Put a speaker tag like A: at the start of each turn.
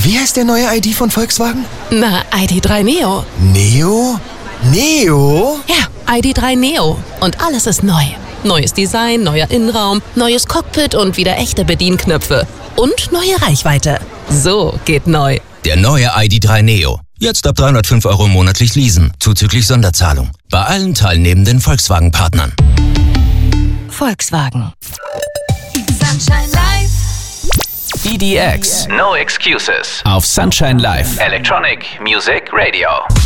A: Wie heißt der neue ID von Volkswagen?
B: Na, ID.3 Neo.
A: Neo? Neo?
B: Ja, ID.3 Neo. Und alles ist neu. Neues Design, neuer Innenraum, neues Cockpit und wieder echte Bedienknöpfe. Und neue Reichweite. So geht neu.
C: Der neue ID.3 Neo. Jetzt ab 305 € monatlich leasen, zuzüglich Sonderzahlung. Bei allen teilnehmenden Volkswagen-Partnern.
B: Volkswagen.
D: Sunshine Live.
E: EDX.
F: No excuses.
E: Auf Sunshine Live.
F: Electronic Music Radio.